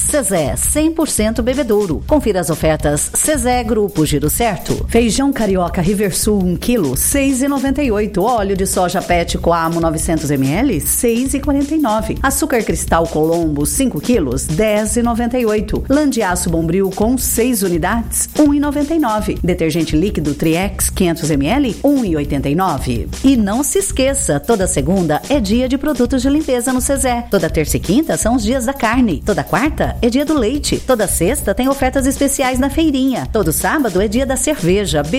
Cezé, 100% bebedouro. Confira as ofertas Cezé Grupo Giro Certo. Feijão carioca Riversul 1 kg, 6,98. Óleo de soja Pet Coamo 900 ml, 6,49. Açúcar cristal Colombo 5 kg, 10,98. Lã de aço Bombril com 6 unidades, 1,99. Detergente líquido Triex 500 ml, 1,89. E não se esqueça, toda segunda é dia de produtos de limpeza no Cezé. Toda terça e quinta são os dias da carne. Toda quarta é dia do leite. Toda sexta tem ofertas especiais na feirinha. Todo sábado é dia da cerveja.